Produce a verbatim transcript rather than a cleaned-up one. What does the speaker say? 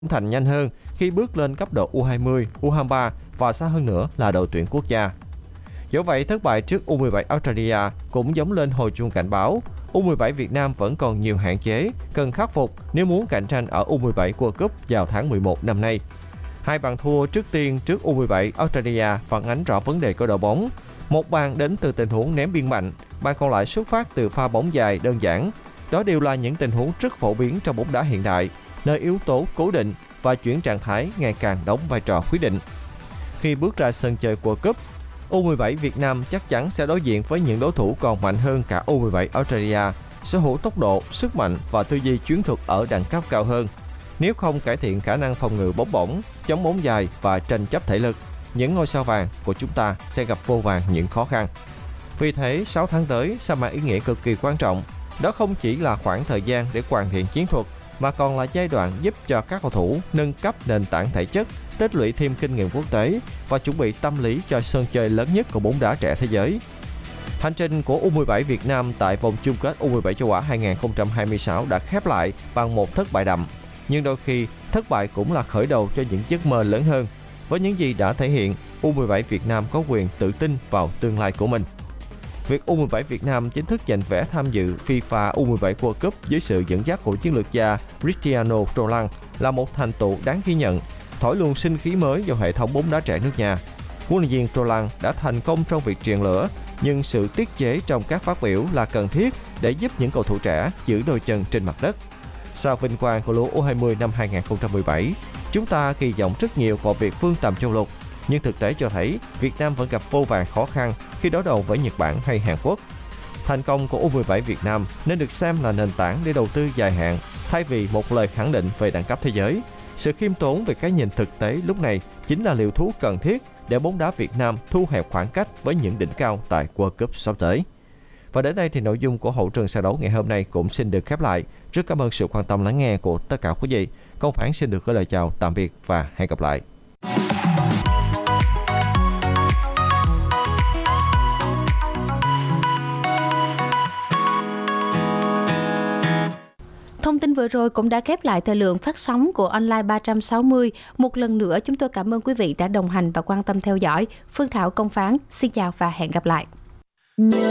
thành nhanh hơn khi bước lên cấp độ u hai mươi, u hai mươi ba và xa hơn nữa là đội tuyển quốc gia. Dẫu vậy, thất bại trước u mười bảy Australia cũng giống lên hồi chuông cảnh báo. u mười bảy Việt Nam vẫn còn nhiều hạn chế cần khắc phục nếu muốn cạnh tranh ở u mười bảy World Cup vào tháng mười một năm nay. Hai bàn thua trước tiên trước u mười bảy Australia phản ánh rõ vấn đề của đội bóng. Một bàn đến từ tình huống ném biên mạnh, bàn còn lại xuất phát từ pha bóng dài đơn giản. Đó đều là những tình huống rất phổ biến trong bóng đá hiện đại, nơi yếu tố cố định và chuyển trạng thái ngày càng đóng vai trò quyết định. Khi bước ra sân chơi World Cup, u mười bảy Việt Nam chắc chắn sẽ đối diện với những đối thủ còn mạnh hơn cả u mười bảy Australia, sở hữu tốc độ, sức mạnh và tư duy chiến thuật ở đẳng cấp cao hơn. Nếu không cải thiện khả năng phòng ngự bóng bổng, chống bóng dài và tranh chấp thể lực, những ngôi sao vàng của chúng ta sẽ gặp vô vàn những khó khăn. Vì thế, sáu tháng tới sẽ mang ý nghĩa cực kỳ quan trọng. Đó không chỉ là khoảng thời gian để hoàn thiện chiến thuật, mà còn là giai đoạn giúp cho các cầu thủ nâng cấp nền tảng thể chất, tích lũy thêm kinh nghiệm quốc tế và chuẩn bị tâm lý cho sân chơi lớn nhất của bóng đá trẻ thế giới. Hành trình của u mười bảy Việt Nam tại vòng chung kết u mười bảy châu Á hai không hai sáu đã khép lại bằng một thất bại đậm. Nhưng đôi khi, thất bại cũng là khởi đầu cho những giấc mơ lớn hơn. Với những gì đã thể hiện, u mười bảy Việt Nam có quyền tự tin vào tương lai của mình. Việc u mười bảy Việt Nam chính thức giành vé tham dự FIFA u mười bảy World Cup dưới sự dẫn dắt của chiến lược gia Cristiano Ronaldo là một thành tựu đáng ghi nhận, thổi luồng sinh khí mới vào hệ thống bóng đá trẻ nước nhà. Huấn luyện viên Ronaldo đã thành công trong việc truyền lửa, nhưng sự tiết chế trong các phát biểu là cần thiết để giúp những cầu thủ trẻ giữ đôi chân trên mặt đất. Sau vinh quang của lúa u hai mươi năm hai không một bảy, chúng ta kỳ vọng rất nhiều vào việc vươn tầm châu lục, nhưng thực tế cho thấy Việt Nam vẫn gặp vô vàn khó khăn khi đối đầu với Nhật Bản hay Hàn Quốc. Thành công của u mười bảy Việt Nam nên được xem là nền tảng để đầu tư dài hạn thay vì một lời khẳng định về đẳng cấp thế giới. Sự khiêm tốn về cái nhìn thực tế lúc này chính là liều thuốc cần thiết để bóng đá Việt Nam thu hẹp khoảng cách với những đỉnh cao tại World Cup sắp tới. Và đến đây thì nội dung của hậu trường sân đấu ngày hôm nay cũng xin được khép lại. Rất cảm ơn sự quan tâm lắng nghe của tất cả quý vị. Công Phán xin được gửi lời chào tạm biệt và hẹn gặp lại. Thông tin vừa rồi cũng đã khép lại thời lượng phát sóng của Online ba trăm sáu mươi. Một lần nữa chúng tôi cảm ơn quý vị đã đồng hành và quan tâm theo dõi. Phương Thảo, Công Phán, xin chào và hẹn gặp lại.